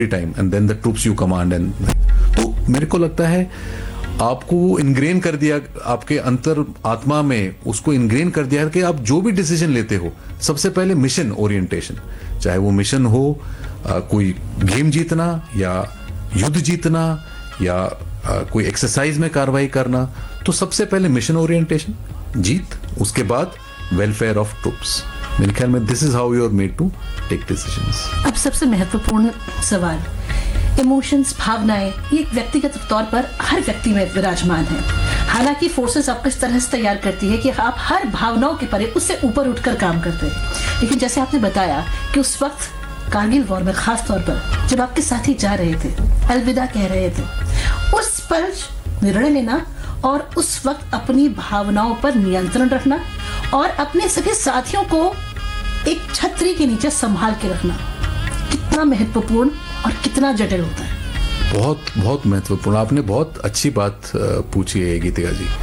Time and then the troops you command and तो मेरे को लगता है आपको वो इनग्रेन कर दिया, आपके अंतर आत्मा में उसको इनग्रेन कर दिया कि आप जो भी डिसीजन लेते हो सबसे पहले मिशन ओरिएंटेशन, चाहे वो मिशन हो कोई गेम जीतना या युद्ध जीतना या कोई एक्सरसाइज में कार्रवाई करना, तो सबसे पहले मिशन ओरिएंटेशन जीत, उसके बाद वेलफेयर ऑफ ट्रूप्स। मेरे ख्याल में this is how you are made to take decisions. अब सबसे महत्वपूर्ण सवाल, इमोशंस, भावनाएं, ये व्यक्तिगत तौर पर हर व्यक्ति में विराजमान है। हालांकि फोर्सेस आपको इस तरह से तैयार करती है कि आप हर भावनाओं के परे उससे ऊपर उठकर काम करते हैं, लेकिन जैसे आपने बताया कि उस वक्त कारगिल वॉर में खास तौर पर जब आपके साथी जा रहे थे, अलविदा कह रहे थे, उस पर निर्णय लेना और उस वक्त अपनी भावनाओं पर नियंत्रण रखना और अपने सभी साथियों को एक छतरी के नीचे संभाल के रखना कितना महत्वपूर्ण और कितना जटिल होता है। बहुत बहुत महत्वपूर्ण, आपने बहुत अच्छी बात पूछी है गीतिका जी।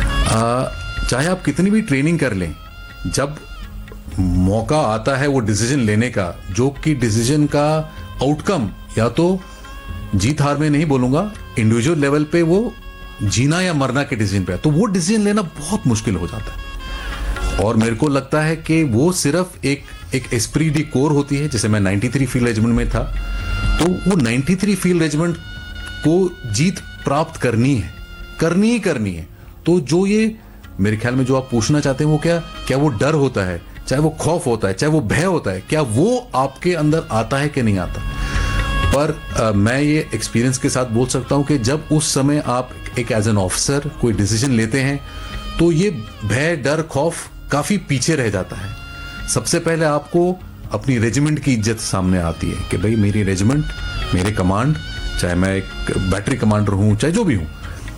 चाहे आप कितनी भी ट्रेनिंग कर लें, जब मौका आता है वो डिसीजन लेने का, जो कि डिसीजन का आउटकम या तो जीत हार में नहीं बोलूंगा, इंडिविजुअल लेवल पे वो जीना या मरना के डिसीजन पे, तो वो डिसीजन लेना बहुत मुश्किल हो जाता है। और मेरे को लगता है कि वो सिर्फ एक एस्प्री डी कोर होती है। जैसे मैं 93 फील्ड रेजिमेंट में था, तो वो 93 फील्ड रेजिमेंट को जीत प्राप्त करनी है। तो जो ये मेरे ख्याल में जो आप पूछना चाहते हैं वो क्या वो डर होता है, चाहे वो खौफ होता है, चाहे वो भय होता है, क्या वो आपके अंदर आता है कि नहीं आता। पर मैं ये एक्सपीरियंस के साथ बोल सकता हूं कि जब उस समय आप एक एज एन ऑफिसर कोई डिसीजन लेते हैं तो ये भय, डर, खौफ काफी पीछे रह जाता है। सबसे पहले आपको अपनी रेजिमेंट की इज्जत सामने आती है कि भाई मेरी रेजिमेंट, मेरे कमांड, चाहे मैं एक बैटरी कमांडर हूं, चाहे जो भी हूं,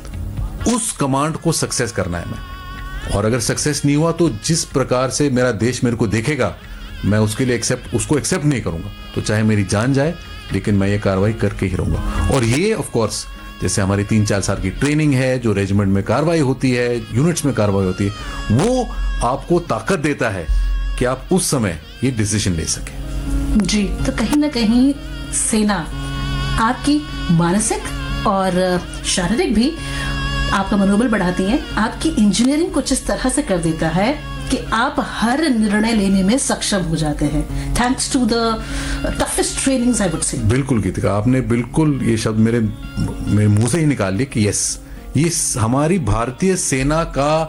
उस कमांड को सक्सेस करना है मैं। और अगर सक्सेस नहीं हुआ तो जिस प्रकार से मेरा देश मेरे को देखेगा, मैं उसके लिए उसको एक्सेप्ट नहीं करूंगा। तो चाहे मेरी जान जाए, लेकिन मैं ये कार्रवाई करके ही रहूंगा। और ये ऑफ कोर्स जैसे हमारी 3-4 साल की ट्रेनिंग है, जो रेजिमेंट में कार्रवाई होती है, यूनिट्स में कार्रवाई होती है, वो आपको ताकत देता है कि आप उस समय ये डिसीजन ले सकें। जी, तो कहीं ना कहीं सेना आपकी मानसिक और शारीरिक भी आपका मनोबल बढ़ाती है, आपकी इंजीनियरिंग कुछ इस तरह से कर देता है कि आप हर निर्णय लेने में सक्षम हो जाते हैं, thanks to the toughest trainings I would say. बिल्कुल गीतिका, आपने बिल्कुल ये शब्द मेरे मुंह से ही निकाल लिए कि यस, ये हमारी भारतीय सेना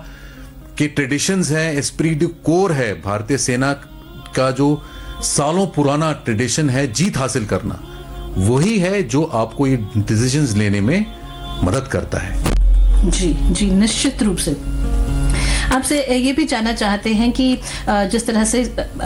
के ट्रेडिशंस हैं, एस्प्री डी कोर है। भारतीय सेना का जो सालों पुराना ट्रेडिशन है जीत हासिल करना, वही है जो आपको ये डिसीजंस लेने में मदद करता है। जी, निश्चित रूप से। आपसे ये भी जानना चाहते हैं कि जिस तरह से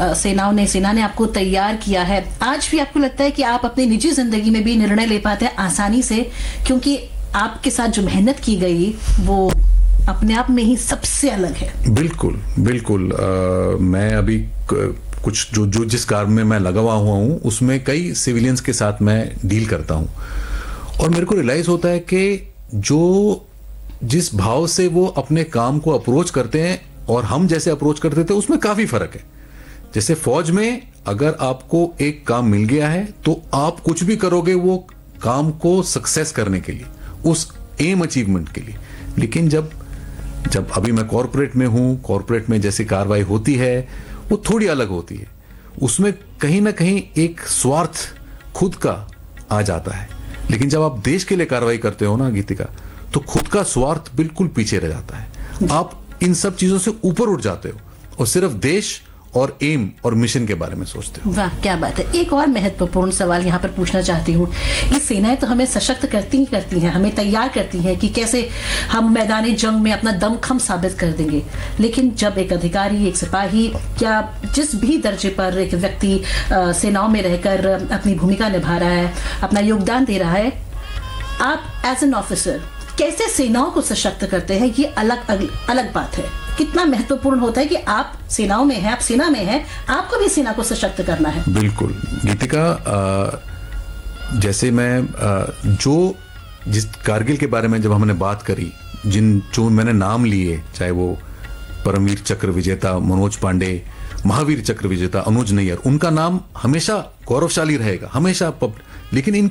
सेना ने आपको तैयार किया है, आज भी आपको लगता है कि आप अपनी निजी जिंदगी में भी निर्णय ले पाते हैं आसानी से, क्योंकि आपके साथ जो मेहनत की गई वो अपने आप में ही सबसे अलग है। बिल्कुल। मैं अभी कुछ जो जिस काम में मैं लगा हुआ हूँ उसमें कई सिविलियंस के साथ मैं डील करता हूँ, और मेरे को रियलाइज होता है कि जो जिस भाव से वो अपने काम को अप्रोच करते हैं और हम जैसे अप्रोच करते थे, उसमें काफी फर्क है। जैसे फौज में अगर आपको एक काम मिल गया है तो आप कुछ भी करोगे वो काम को सक्सेस करने के लिए, उस एम अचीवमेंट के लिए। लेकिन जब अभी मैं कॉर्पोरेट में हूं, कॉर्पोरेट में जैसी कार्रवाई होती है वो थोड़ी अलग होती है। उसमें कहीं ना कहीं एक स्वार्थ खुद का आ जाता है। लेकिन जब आप देश के लिए कार्रवाई करते हो ना गीतिका, तो खुद का स्वार्थ बिल्कुल पीछे रह जाता है। आप इन सब चीजों से ऊपर उठ जाते हो और सिर्फ देश और एम और मिशन के बारे में सोचते हो। वाह, क्या बात है। एक और महत्वपूर्ण सवाल यहाँ पर पूछना चाहती हूँ। ये सेनाएं तो हमें सशक्त करती हैं, हमें तैयार करती हैं कि कैसे हम मैदानी जंग में अपना दमखम साबित कर देंगे। लेकिन जब एक अधिकारी, एक सिपाही या जिस भी दर्जे पर एक व्यक्ति सेनाओं में रहकर अपनी भूमिका निभा रहा है, अपना योगदान दे रहा है, आप एज एन ऑफिसर कैसे सेनाओं को सशक्त करते हैं, ये अलग बात है। कितना महत्वपूर्ण होता है कि आप सेनाओं में हैं, आप सेना में हैं, आपको भी सेना को सशक्त करना है। बिल्कुल गीतिका, जैसे मैं जिस कारगिल के बारे में जब हमने बात करी, जो मैंने नाम लिए, चाहे वो परमवीर चक्र विजेता मनोज पांडे, महावीर चक्र विजेता अनुज नैयर, उनका नाम हमेशा गौरवशाली रहेगा, हमेशा लेकिन इन